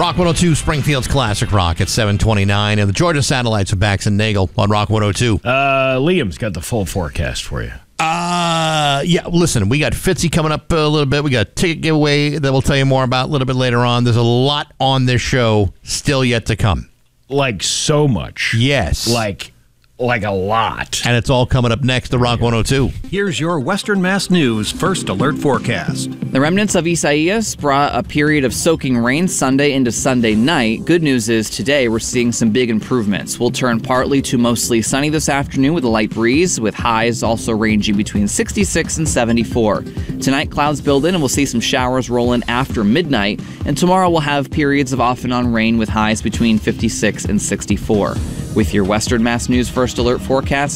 Rock 102, Springfield's Classic Rock at 7:29, and the Georgia Satellites with Bax and Nagel on Rock 102. Liam's got the full forecast for you. Yeah, listen, we got Fitzy coming up a little bit. We got a ticket giveaway that we'll tell you more about a little bit later on. There's a lot on this show still yet to come. Like so much. Yes. Like a lot. And it's all coming up next to Rock 102. Here's your Western Mass News First Alert forecast. The remnants of Isaias brought a period of soaking rain Sunday into Sunday night. Good news is today we're seeing some big improvements. We'll turn partly to mostly sunny this afternoon with a light breeze, with highs also ranging between 66 and 74. Tonight, clouds build in and we'll see some showers roll in after midnight. And tomorrow we'll have periods of off and on rain with highs between 56 and 64. With your Western Mass News First Alert forecast,